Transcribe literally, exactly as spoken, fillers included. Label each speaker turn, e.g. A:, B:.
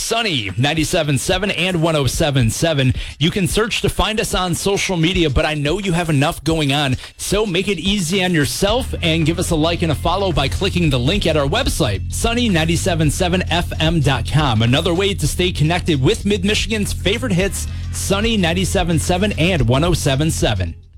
A: Sunny ninety-seven point seven and one oh seven point seven. You can search to find us on social media, but I know you have enough going on, so make it easy on yourself and give us a like and a follow by clicking the link at our website, sunny nine seven seven f m dot com. Another way to stay connected with Mid-Michigan's favorite hits, Sunny ninety-seven point seven and one oh seven point seven.